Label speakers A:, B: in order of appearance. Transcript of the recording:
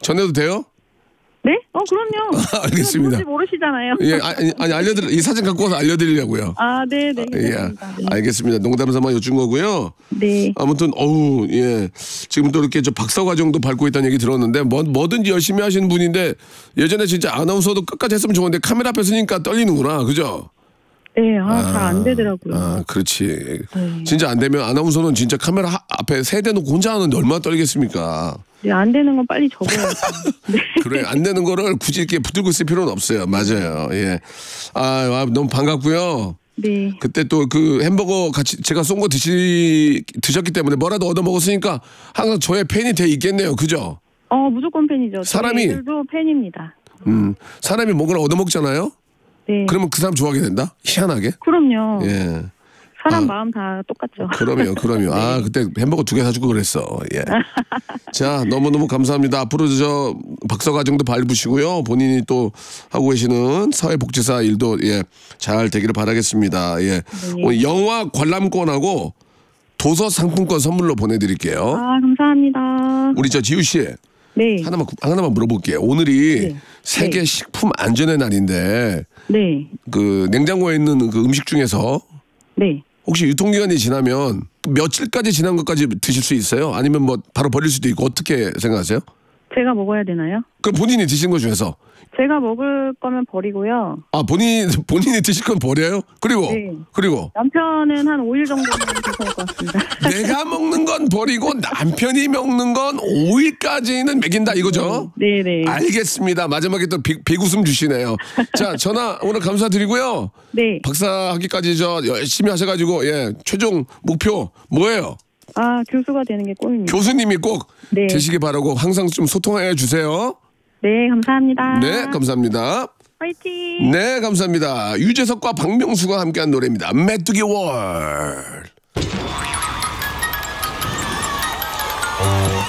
A: 전해도 돼요?
B: 네? 그럼요.
A: 알겠습니다.
B: 누군지 모르시잖아요.
A: 예, 아니, 이 사진 갖고 와서 알려드리려고요.
B: 네.
A: 예, 알겠습니다. 농담 삼아 여쭌 거고요.
B: 네.
A: 아무튼, 예. 지금 또 이렇게 저 박사 과정도 밟고 있다는 얘기 들었는데, 뭐든지 열심히 하시는 분인데, 예전에 진짜 아나운서도 끝까지 했으면 좋은데, 카메라 앞에 서니까 떨리는구나. 그죠?
B: 네, 잘 안 되더라고요.
A: 그렇지. 진짜 안 되면 아나운서는 진짜 카메라 앞에 세대 놓고 혼자 하는데 얼마나 떨리겠습니까?
B: 네, 안 되는 건 빨리 접어야죠. 네.
A: 그래, 안 되는 거를 굳이 이렇게 붙들고 있을 필요는 없어요. 맞아요. 예. 너무 반갑고요.
B: 네.
A: 그때 또 그 햄버거 같이 제가 쏜 거 드셨기 때문에 뭐라도 얻어 먹었으니까 항상 저의 팬이 돼 있겠네요. 그죠?
B: 무조건 팬이죠.
A: 사람이-
B: 저희들도 팬입니다.
A: 사람이 뭔가를 얻어 먹잖아요.
B: 네.
A: 그러면 그 사람 좋아하게 된다? 희한하게?
B: 그럼요.
A: 예.
B: 사람 마음 다 똑같죠.
A: 그럼요.
B: 네.
A: 그때 햄버거 2개 사주고 그랬어. 예. 자, 너무너무 감사합니다. 앞으로 저 박사 과정도 밟으시고요. 본인이 또 하고 계시는 사회복지사 일도 예, 잘 되기를 바라겠습니다. 예.
B: 네.
A: 오늘 영화 관람권하고 도서 상품권 선물로 보내드릴게요.
B: 감사합니다.
A: 우리 저 지우 씨.
B: 네.
A: 하나만 물어볼게요. 오늘이
B: 네.
A: 세계
B: 네.
A: 식품 안전의 날인데
B: 네.
A: 그 냉장고에 있는 그 음식 중에서
B: 네.
A: 혹시 유통기한이 지나면 며칠까지 지난 것까지 드실 수 있어요? 아니면 뭐 바로 버릴 수도 있고 어떻게 생각하세요?
B: 제가 먹어야 되나요?
A: 그럼 본인이 드신 것 중에서
B: 제가 먹을 거면 버리고요.
A: 본인이 드실 건 버려요? 그리고
B: 네.
A: 그리고
B: 남편은 한 5일 정도는 괜찮을 것 같습니다.
A: 내가 먹는 건 버리고 남편이 먹는 건 5일까지는 먹인다 이거죠?
B: 네네.
A: 알겠습니다. 마지막에 또 비웃음 주시네요. 자, 전화 오늘 감사드리고요.
B: 네.
A: 박사 학위까지 저 열심히 하셔가지고 예 최종 목표 뭐예요?
B: 교수가 되는 게 꿈입니다.
A: 교수님이 꼭
B: 네.
A: 되시기 바라고 항상 좀 소통해 주세요.
B: 네, 감사합니다.
A: 네, 감사합니다.
B: 화이팅!
A: 네, 감사합니다. 유재석과 박명수가 함께한 노래입니다. 메뚜기 월.